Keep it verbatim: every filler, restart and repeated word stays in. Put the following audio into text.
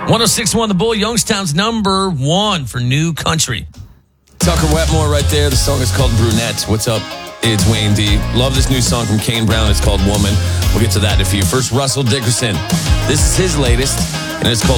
one oh six point one The Bull, Youngstown's number one for new country. Tucker Wetmore right there. The song is called Brunette. What's up? It's Wayne D. Love this new song from Kane Brown. It's called Woman. We'll get to that in a few. First, Russell Dickerson. This is his latest, and it's called